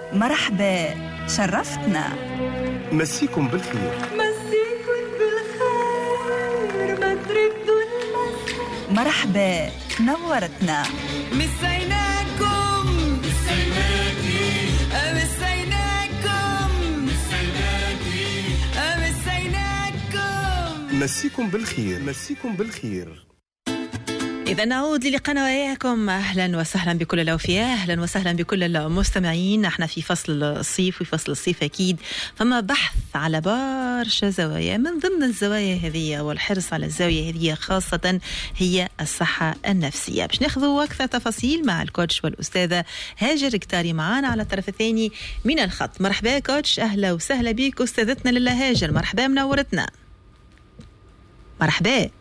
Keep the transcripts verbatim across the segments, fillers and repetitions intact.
مرحبا، شرفتنا. مسيكم بالخير. مسيكم بالخير، ما تردوا المسا. مرحبا، نورتنا. مسيناكم مسيناكي مسيناكم مسيناكي مسيناكم. مسيكم بالخير. مسيكم بالخير. إذا نعود للقاءنا وإياكم. أهلا وسهلا بكل الأوفياء، أهلا وسهلا بكل المستمعين. احنا في فصل الصيف، وفي فصل الصيف أكيد فما بحث على برشا زوايا. من ضمن الزوايا هذه والحرص على الزاوية هذه خاصة هي الصحة النفسية. باش ناخذوا أكثر تفاصيل مع الكوتش والأستاذة هاجر كتاري معانا على الطرف الثاني من الخط. مرحبا كوتش، أهلا وسهلا بك أستاذتنا لله هاجر. مرحبا، منورتنا. مرحبا،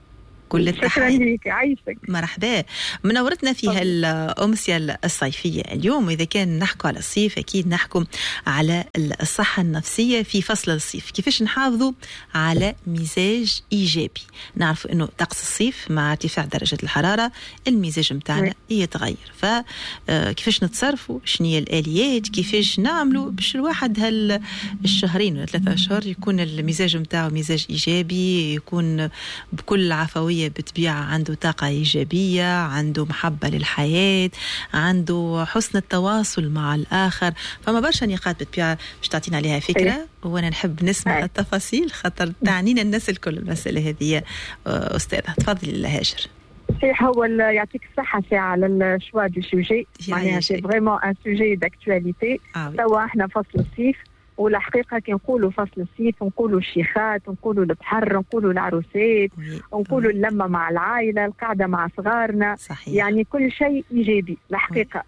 كل شكرا التحية. لك، عايشك. مرحبا، منورتنا في هالأمسية الصيفية اليوم. إذا كان نحكوا على الصيف أكيد نحكوا على الصحة النفسية في فصل الصيف. كيفاش نحافظوا على مزاج إيجابي؟ نعرف أنه طقس الصيف مع ارتفاع درجة الحرارة المزاج متاعنا يتغير، فكيفاش نتصرفوا؟ شنية الآليات؟ كيفاش نعملوا باش الواحد هالشهرين ولا ثلاثة أشهر يكون المزاج متاعه مزاج إيجابي، يكون بكل عفوية بالطبيعة، عنده طاقة إيجابية، عنده محبة للحياة، عنده حسن التواصل مع الآخر. فما برشا نقاط بالطبيعة باش تعطينا عليها فكرة، وأنا نحب نسمع التفاصيل خاطر تعنينا الناس الكل المسألة هذه. أستاذة تفضلي هاجر. صحيح، هو يعطيك الصحة ساعة على الشوا دو سوجي، معناها سي فريمون ان سوجي داكتواليتي. توا احنا فصل الصيف، والحقيقة كي نقولوا فصل الصيف نقولوا الشيخات، نقولوا البحر، نقولوا العروسات، نقولوا اللمة مع العائلة، القعدة مع صغارنا. صحيح. يعني كل شيء إيجابي الحقيقة.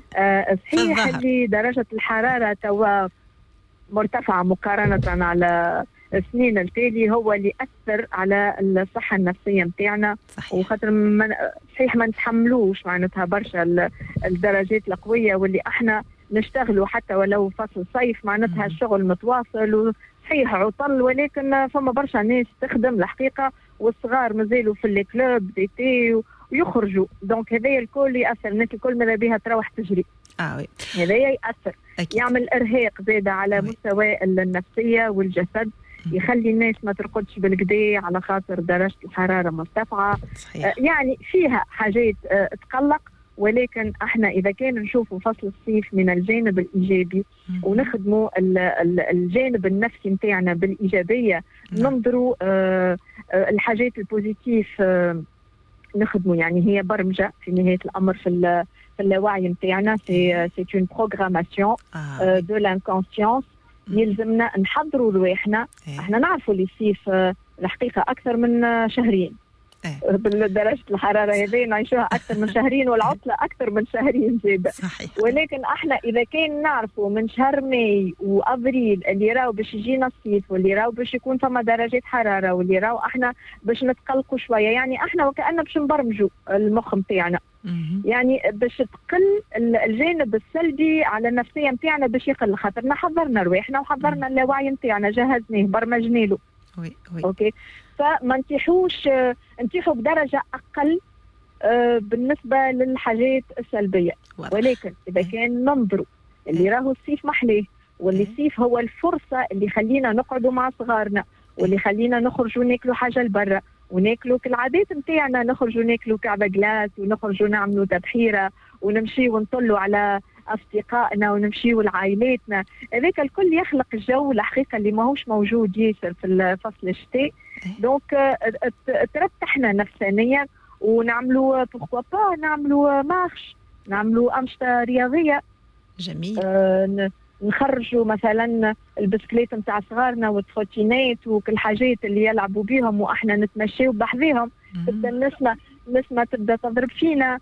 آه صحيح اللي درجة الحرارة توا مرتفعة مقارنة على السنين التالي، هو اللي أثر على الصحة النفسية متاعنا. وخاطر من صحيح ما نتحملوش معناتها برشا الدرجات القوية، واللي احنا نشتغلوا حتى ولو فصل صيف معناتها الشغل متواصل وصحيح عطل، ولكن فما برشا ناس تخدم الحقيقة، والصغار مازالوا في الكلوب ديتي ويخرجوا. دونك هذايا الكل يأثر، الناس الكل ماذا بها تروح تجري. اه وي هذايا يأثر. أكيد. يعمل إرهاق زاد على وي. مستوى النفسية والجسد، يخلي الناس ما ترقدش بالكدا على خاطر درجة الحرارة مرتفعة. صحيح. آه يعني فيها حاجات آه تقلق، ولكن احنا اذا كان نشوفوا فصل الصيف من الجانب الايجابي ونخدموا الجانب النفسي نتاعنا بالايجابيه، ننظروا آه الحاجات البوزيتيف آه نخدموا. يعني هي برمجه في نهايه الامر في في اللاوعي نتاعنا. سي سي اون بروغراماسيون دو لانكونسيونس. يلزمنا نحضروا رواحنا. احنا نعرفوا اللي الصيف آه الحقيقه اكثر من آه شهرين. بالدرجة الحرارة هذه نعيشوها أكثر من شهرين، والعطلة أكثر من شهرين زيادة. ولكن احنا إذا كان نعرفوا من شهر ماي وأبريل اللي راو باش يجينا الصيف، واللي راو باش يكون فما درجات حرارة، واللي راو احنا باش نتقلقوا شوية، يعني احنا وكأننا باش نبرمجوا المخ متاعنا، يعني باش تقل الجانب السلبي على النفسية متاعنا باش يقل، خاطرنا حضرنا رواحنا وحضرنا اللاوعي متاعنا، جهزناه برمجنا له. وي وي. اوكي، فما نتيحوش نتيحوا بدرجة أقل آه بالنسبة للحاجات السلبية. واضح. ولكن إذا كان ننظروا اللي راهو الصيف محلاه، واللي الصيف هو الفرصة اللي خلينا نقعدوا مع صغارنا، واللي خلينا نخرجوا ناكلوا حاجة لبرا وناكلوا كالعادات متاعنا، نخرجوا ناكلوا كعبة جلاس، ونخرجوا نعملوا تبحيرة، ونمشي ونطلوا على أصدقائنا، ونمشيوا لعائلاتنا. هذاك الكل يخلق الجو الحقيقة اللي ماهوش موجود ياسر في فصل الشتاء. دونك ترتحنا نفسانيا، ونعملوا بوركوا با نعملوا مارش، نعملوا أنشطة رياضية. جميل. آه نخرجوا مثلا البسكليت نتاع صغارنا والتروتينات وكل حاجات اللي يلعبوا بيهم، واحنا نتمشيوا بحذيهم. تبدا النسمة النسمة تبدا تضرب فينا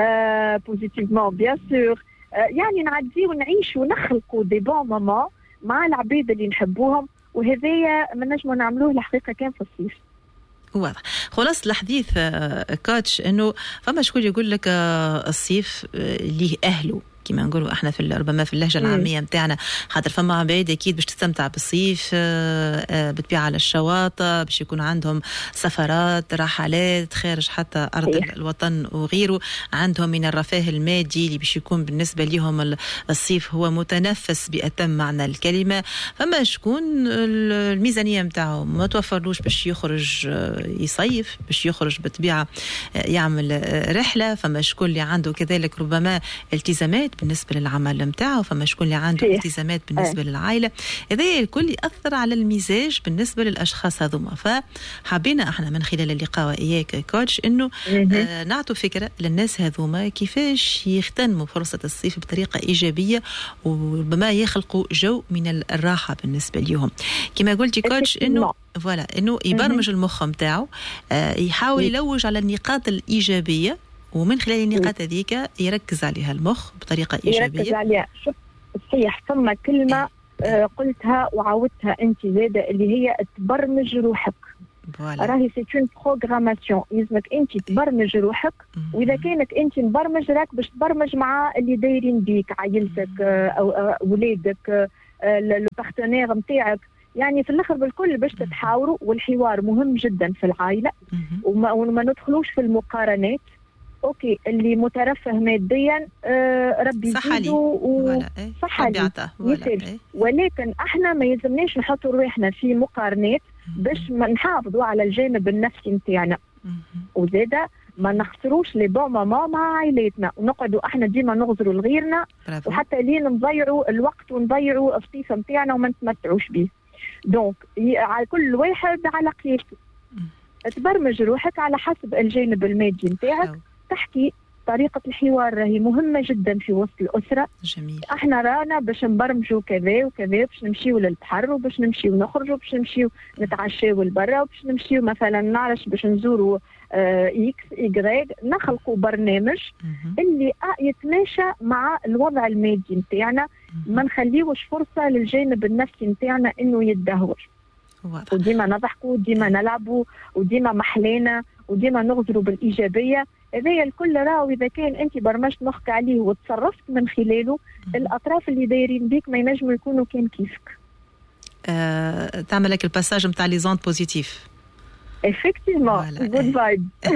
آه بوزيتيفمون بيان سور. آه يعني نعدي ونعيش ونخلقوا دي بون مومون مع العبيد اللي نحبوهم، وهذايا ما نجموا نعملوه الحقيقة كان في الصيف. واضح. خلاص الحديث كاتش انه فما شكون يقول لك الصيف ليه اهله، كما نقولوا احنا في ربما في اللهجه العاميه نتاعنا، خاطر فما عباد اكيد باش تستمتع بالصيف بتبيع على الشواطئ، باش يكون عندهم سفرات رحلات خارج حتى ارض إيه. الوطن وغيره، عندهم من الرفاه المادي اللي باش يكون بالنسبه لهم الصيف هو متنفس بأتم معنى الكلمه. فما شكون الميزانيه نتاعو ما توفرلوش باش يخرج يصيف، باش يخرج بطبيعه يعمل رحله. فما شكون اللي عنده كذلك ربما التزامات بالنسبه للعمل نتاعو، فما شكون اللي عنده التزامات بالنسبه أه. للعائله. هذا الكل ياثر على المزاج بالنسبه للاشخاص هذوما. فحبينا احنا من خلال اللقاء وإياك كوتش انه آه نعطوا فكره للناس هذوما كيفاش يغتنموا فرصه الصيف بطريقه ايجابيه، وربما يخلقوا جو من الراحه بالنسبه لهم. كما قلتي كوتش انه فوالا انه يبرمج المخ نتاعو، آه يحاول يلوج على النقاط الايجابيه، ومن خلال النقاط هذيك يركز عليها المخ بطريقه ايجابيه. يركز عليها. شوف صحيح ثم كلمه آه قلتها وعودتها انت زاده اللي هي تبرمج روحك. راهي سي اون بروغراماسيون، لازمك انت تبرمج روحك. واذا كانك انت مبرمج راك باش تبرمج مع اللي دايرين بيك، عائلتك او اولادك، لو بارتنير نتاعك. يعني في الاخر بالكل باش تتحاوروا، والحوار مهم جدا في العائله، وما, وما ندخلوش في المقارنات. اوكي اللي مترفه ماديا آه ربي يزيده وصح لي، ولكن احنا ما يلزمناش نحطوا روحنا في مقارنات باش ما نحافظوا على الجانب النفسي نتاعنا، وزاده ما نخسروش لي بون ماما مع عائلتنا، ونقعدوا احنا ديما نغزروا لغيرنا، وحتى لين نضيعوا الوقت ونضيعوا الصيف نتاعنا وما نتمتعوش به. دونك على كل واحد على قياسه، تبرمج روحك على حسب الجانب المادي نتاعك. تحكي طريقة الحوار راهي مهمة جدا في وسط الأسرة. جميل. احنا رانا باش نبرمجوا كذا وكذا، باش نمشيو للبحر، وباش نمشيو نخرجوا، باش نمشيو نتعشاو لبرا، وباش نمشيو مثلا نعرف باش نزوروا اه اكس ايغريك. نخلقوا برنامج اللي يتماشى مع الوضع المادي نتاعنا، ما نخليوش فرصة للجانب النفسي نتاعنا انه يتدهور. واضح. وديما نضحكوا، وديما نلعبوا، وديما محلينا، وديما نغزروا بالإيجابية. هذا الكل راهو إذا كان أنت برمجت مخك عليه وتصرفت من خلاله، الأطراف اللي دايرين بيك ما ينجموا يكونوا كان كيفك. أه، تعمل لك الباساج نتاع لي زوند بوزيتيف. effectivement good vibe.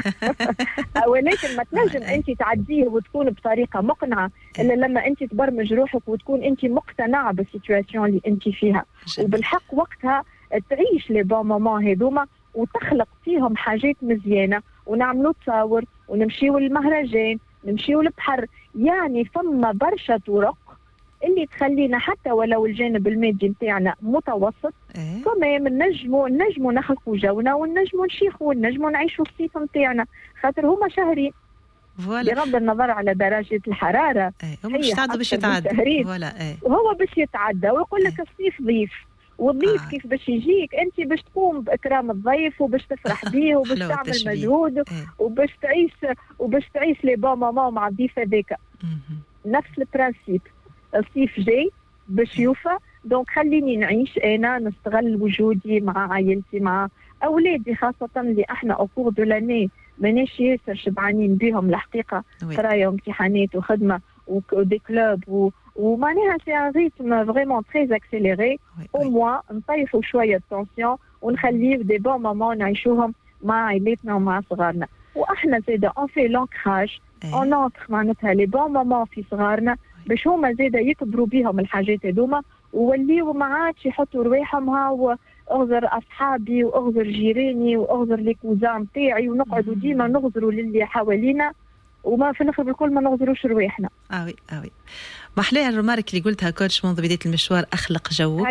ولكن ما تنجم أنت تعديه وتكون بطريقة مقنعة إلا لما أنت تبرمج روحك وتكون أنت مقتنعة بالسيتواسيون اللي أنت فيها. وبالحق وقتها تعيش لي بون مومون هذوما وتخلق فيهم حاجات مزيانة، ونعملوا تصاور، ونمشيوا للمهرجان، نمشيوا للبحر. يعني فما برشا طرق اللي تخلينا حتى ولو الجانب المادي نتاعنا متوسط، كمان نجموا نجموا نخلقوا جونا، ونجموا نشيخوا، ونجموا نعيشوا الصيف نتاعنا، خاطر هما شهرين. بغض النظر على درجة الحرارة، هم باش يتعدوا باش يتعدوا وهو باش يتعدى، ويقول لك الصيف ضيف. والضيف آه. كيف باش يجيك انت باش تقوم باكرام الضيف، وباش تفرح به، وباش تعمل مجهود، ايه. وباش تعيش وباش تعيش لي بون مومون مع الضيف هذاك. نفس البرانسيب، الصيف جاي باش يوفى، دونك خليني نعيش انا، نستغل وجودي مع عائلتي، مع اولادي خاصه اللي احنا اوكور دو لاني ماناش ياسر شبعانين بهم الحقيقه، قرايه وامتحانات وخدمه ودي كلوب و ومعناها سي ان ريتم فريمون تري اكسيليري. او موان نطيحوا شويه التونسيون ونخليو دي بون مومون نعيشوهم مع عائلتنا ومع صغارنا. واحنا زاده اون في لونكراج، اون اونتر معناتها لي بون مومون في صغارنا باش هما زاده يكبروا بهم الحاجات هذوما، ووليو ما عادش يحطوا رواحهم ها اغزر اصحابي واغزر جيراني واغزر لي كوزان نتاعي، ونقعدوا ديما نغزروا للي حوالينا، وما في الاخر بالكل ما نغزروش رواحنا. اه وي اه وي محلاها الرمارك اللي قلتها كوتش منذ بداية المشوار. أخلق جوك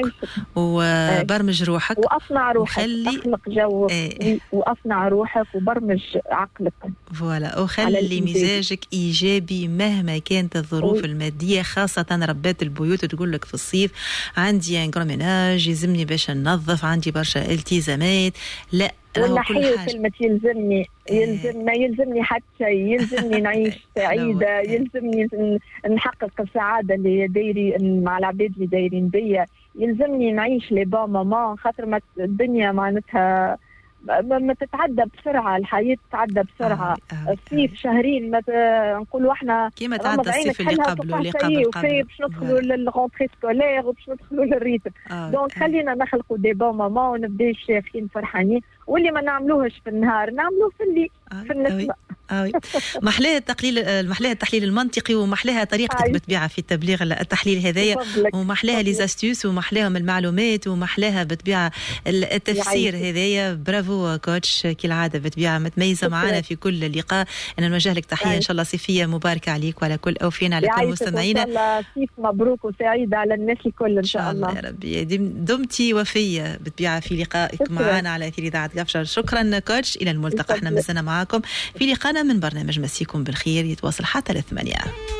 وبرمج روحك وأصنع روحك، وخلي... أخلق جوك ايه. وأصنع روحك وبرمج عقلك فوالا، وخلي مزاجك إيجابي مهما كانت الظروف وي. المادية، خاصة ربات البيوت تقول لك في الصيف عندي انكروميناج يلزمني باش ننظف، عندي برشا التزامات. لا ولا حي كلمة يلزمني، يلزم ما يلزمني حتى شيء، يلزمني نعيش سعيدة، يلزمني نحقق السعادة اللي دايري مع العباد اللي دايرين بيا، يلزمني نعيش لي بون مومون، خاطر ما الدنيا معناتها ما تتعدى بسرعه، الحياه تتعدى بسرعه. آه آه الصيف آه. شهرين ما نقولوا احنا كيما تعدى الصيف اللي قبله اللي قبل قبل باش ندخلوا للغونتري سكولير وباش ندخلوا للريتم. آه دونك آه. خلينا نخلقوا دي بون مومون ونبداو شاخين فرحانين، واللي ما نعملوهش في النهار نعملوه في الليل آه في النسمه. آه محلاها التقليل، محلاها التحليل المنطقي، ومحلاها طريقتك آه. بالطبيعه في تبليغ التحليل هذايا، ومحلاها لي زاستيوس، ومحلاهم المعلومات، ومحلاها بالطبيعه التفسير هذايا. برافو كوتش كالعاده بالطبيعه متميزه معنا في كل لقاء. انا نوجه لك تحيه ان شاء الله صيفيه مباركه عليك وعلى كل اوفينا على كل مستمعينا. ان شاء الله صيف مبروك وسعيد على الناس الكل ان شاء الله يا ربي. دمتي وفيه بالطبيعه في لقائك معنا على اثير اذاعه قفشه. شكرا كوتش، الى الملتقى. احنا مازلنا معاكم في لقاءنا من برنامج مسيكم بالخير، يتواصل حتى للثمانية.